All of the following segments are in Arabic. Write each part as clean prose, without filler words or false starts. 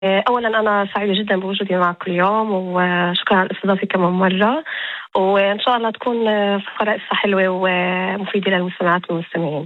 أولا أنا سعيدة جدا بوجودي معك اليوم، وشكرا على الاستضافة كمان مرة، وإن شاء الله تكون فقرة حلوة ومفيدة للمستمعات والمستمعين.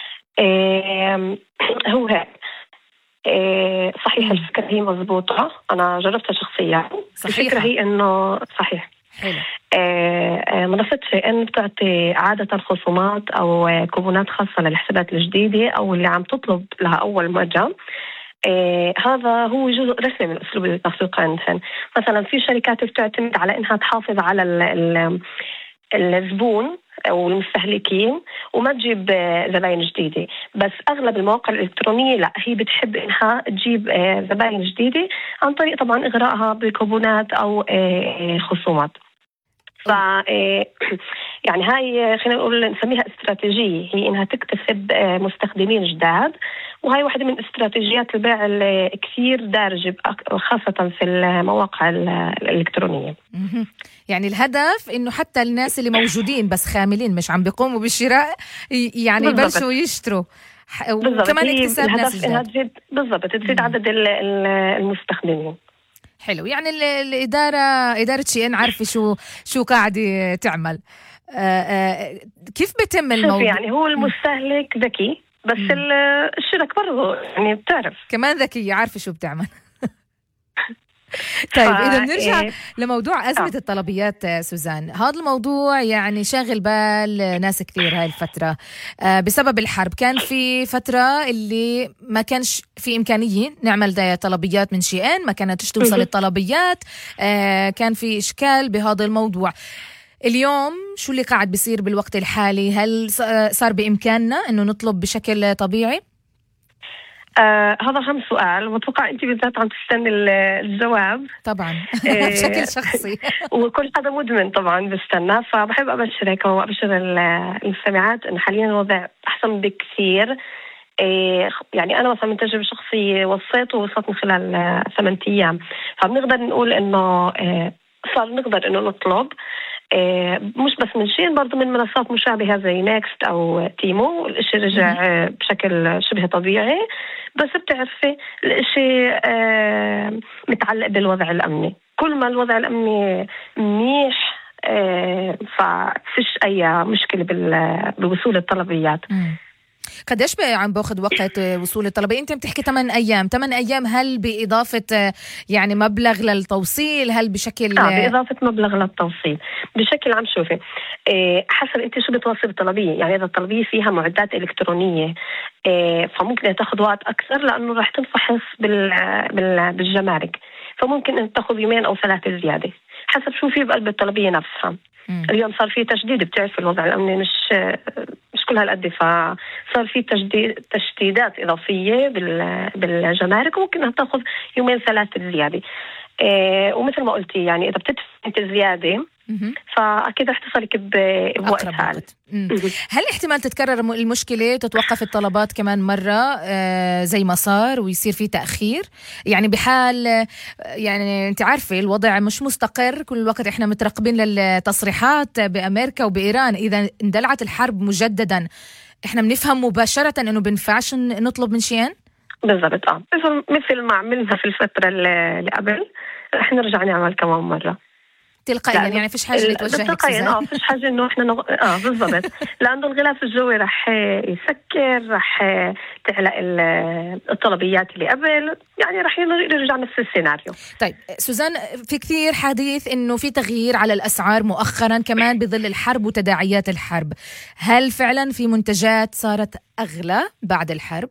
هو هيك. صحيح الفكرة هي مضبوطة، أنا جربتها شخصيا. الفكرة هي إنه صحيح حلو. منصة شيئين بتعطي عادة خصومات أو كوبونات خاصة للحسابات الجديدة أو اللي عم تطلب لها أول مرة. هذا هو جزء رسمي من أسلوب التسويق عندهم. مثلا في شركات بتعتمد على إنها تحافظ على الزبون أو المستهلكين وما تجيب زباين جديدة، بس أغلب المواقع الإلكترونية لا، هي بتحب إنها تجيب زباين جديدة عن طريق طبعا إغراءها بكوبونات أو خصومات. ف يعني هاي خلينا نقول نسميها استراتيجية، هي إنها تكتسب مستخدمين جداد، وهي واحدة من استراتيجيات البيع اللي كثير دارجة خاصة في المواقع الإلكترونية. يعني الهدف إنه حتى الناس اللي موجودين بس خاملين مش عم بيقوموا بالشراء يعني يبلشوا يشتروا، وكمان اكتساب ناس جداد. بالضبط تزيد عدد المستخدمين. حلو. يعني إدارة شيئين عارفة شو قاعدة تعمل. كيف بتم الموضوع؟ يعني هو المستهلك ذكي، بس الشركة برضه يعني بتعرف كمان ذكية، عارفة شو بتعمل. طيب إذا بنرجع لموضوع أزمة الطلبيات سوزان، هذا الموضوع يعني شاغل بال ناس كثير هاي الفترة بسبب الحرب. كان في فترة اللي ما كانش في إمكانية نعمل طلبيات من شيئين، ما كانتش توصل الطلبيات، كان في إشكال بهذا الموضوع. اليوم شو اللي قاعد بيصير بالوقت الحالي؟ هل صار بإمكاننا إنه نطلب بشكل طبيعي؟ هذا أهم سؤال، وأتوقع أنت بالذات عم تستني الجواب. طبعا بشكل شخصي وكل حدا مدمن طبعا بستنى. فبحب أبشرك وأبشر المستمعات أن حاليا الوضع أحسن بكثير. يعني أنا مثلا من تجربة شخصية وصلت من خلال 8 أيام، فبنقدر نقول إنه صار نقدر إنه نطلب مش بس من شين، برضو من منصات مشابهة زي نيكست أو تيمو. الإشي رجع بشكل شبه طبيعي، بس بتعرفي الإشي متعلق بالوضع الأمني. كل ما الوضع الأمني منيح ففيش أي مشكلة بوصول الطلبيات. قديش عم باخد وقت وصول الطلبية؟ انت بتحكي 8 أيام، هل بإضافة يعني مبلغ للتوصيل؟ هل بشكل بإضافة مبلغ للتوصيل بشكل عام؟ شوفي حسب انت شو بتوصل الطلبية. يعني إذا الطلبية فيها معدات إلكترونية فممكن تاخذ وقت أكثر، لأنه راح تنفحص بالجمارك، فممكن أن تاخذ 2 أو 3 زيادة حسب شو في بقلب الطلبية نفسها. اليوم صار في تجديد، بتعرف الوضع الأمني مش كل هالقد، فصار في تشديدات إضافية بالجمارك، وممكن أن تأخذ 2 3 زيادة. ومثل ما قلتي يعني إذا بتدفع أنت زيادة فأكيد رح تصلك بوقت عال. هل احتمال تتكرر المشكلة، تتوقف الطلبات كمان مرة زي ما صار ويصير في تأخير؟ يعني بحال يعني انت عارفة الوضع مش مستقر كل الوقت، احنا مترقبين للتصريحات بأمريكا وبإيران. إذا اندلعت الحرب مجددا احنا بنفهم مباشرة انه بنفعش نطلب من شيئين؟ بالضبط. مثل ما عملنا في الفترة اللي قبل رح نرجع نعمل كمان مرة تلقائيا. يعني فيش حاجة لتوجهك تلقائيا. فيش حاجة انه احنا بالضبط. لأنه الغلاف الجوي رح يسكر، رح تعلق الطلبيات اللي قبل، يعني رح يرجع نفس السيناريو. طيب سوزان، في كثير حديث انه في تغيير على الأسعار مؤخرا كمان بظل الحرب وتداعيات الحرب. هل فعلا في منتجات صارت أغلى بعد الحرب؟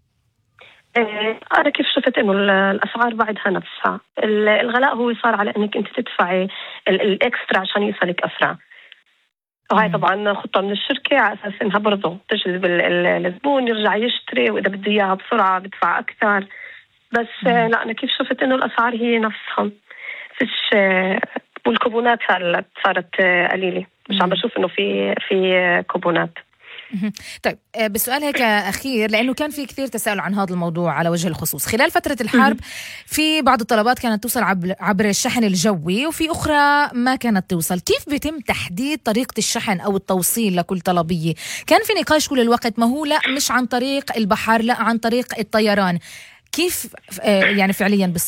أنا كيف شفت إنه الأسعار بعدها نفسها. الغلاء هو صار على إنك أنت تدفعي الإكسترا عشان يصلك أسرع، وهي طبعا خطة من الشركة على أساس إنها برضو تجذب الزبون يرجع يشتري، وإذا بدي إياها بسرعة بدفع أكثر. بس لا، أنا كيف شفت إنه الأسعار هي نفسها، فيش. والكوبونات هلا صارت قليلة، مش عم بشوف إنه في كوبونات. طيب بسؤال هيك أخير، لأنه كان في كثير تساؤل عن هذا الموضوع على وجه الخصوص. خلال فترة الحرب في بعض الطلبات كانت توصل عبر الشحن الجوي، وفي أخرى ما كانت توصل. كيف بيتم تحديد طريقة الشحن أو التوصيل لكل طلبية؟ كان في نقاش كل الوقت، ما هو لا مش عن طريق البحر، لا عن طريق الطيران. كيف يعني فعليا